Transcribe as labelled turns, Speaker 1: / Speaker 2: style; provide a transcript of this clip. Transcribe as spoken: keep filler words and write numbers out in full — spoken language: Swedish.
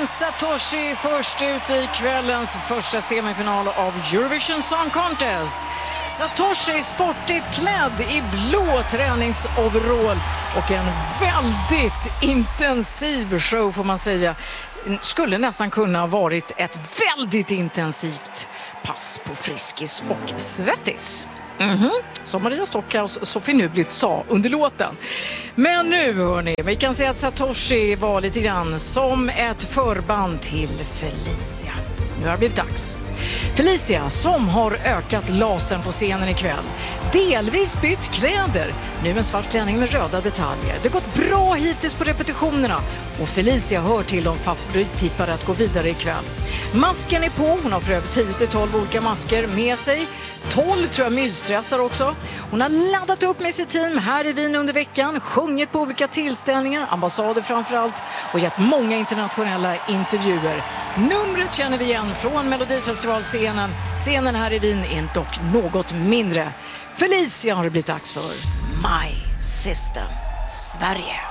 Speaker 1: Ken Satoshi först ut i kvällens första semifinal av Eurovision Song Contest. Satoshi sportigt klädd i blå träningsoverall och en väldigt intensiv show får man säga. Skulle nästan kunna ha varit ett väldigt intensivt pass på Friskis och Svettis. Mm-hmm. Som Maria Stockhaus Sofie Nublitz sa under låten. Men nu hörni, vi kan säga att Satoshi var lite grann som ett förband till Felicia. Nu har det blivit dags. Felicia som har ökat lasern på scenen ikväll. Delvis bytt kläder. Nu en svart klänning med röda detaljer. Det har gått bra hittills på repetitionerna. Och Felicia hör till de favorittippare att gå vidare ikväll. Masken är på. Hon har för över tio till tolv olika masker med sig. tolv tror jag mysstressar också. Hon har laddat upp med sitt team här i Wien under veckan. Sjungit på olika tillställningar, ambassader framförallt. Och gett många internationella intervjuer. Numret känner vi igen från Melodifestivalscenen. Scenen här i Wien är dock något mindre. Felicia har det blivit dags för My System Sverige.